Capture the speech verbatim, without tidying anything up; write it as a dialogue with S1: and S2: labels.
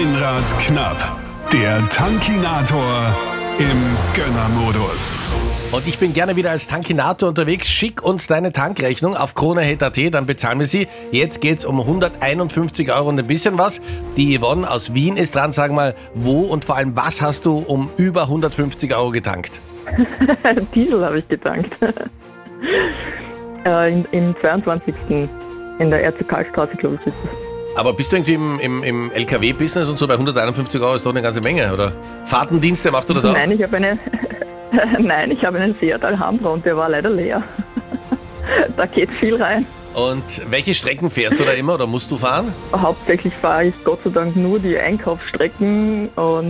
S1: Meinrad knapp. Der Tankinator im Gönnermodus.
S2: Und ich bin gerne wieder als Tankinator unterwegs. Schick uns deine Tankrechnung auf kronehit punkt at, dann bezahlen wir sie. Jetzt geht's um hunderteinundfünfzig Euro und ein bisschen was. Die Yvonne aus Wien ist dran. Sag mal, wo und vor allem was hast du um über hundertfünfzig Euro getankt?
S3: Diesel habe ich getankt. äh, in, Im zweiundzwanzigsten in der R C K-Straße, glaube ich, ist das.
S2: Aber bist du irgendwie im, im, im L K W-Business und so? Bei hunderteinundfünfzig Euro ist doch eine ganze Menge, oder? Fahrtendienste, machst du das auch?
S3: Nein, ich habe eine... Nein, ich habe einen Seat Alhambra und der war leider leer. Da geht viel rein.
S2: Und welche Strecken fährst du da immer oder musst du fahren?
S3: Hauptsächlich fahre ich Gott sei Dank nur die Einkaufsstrecken und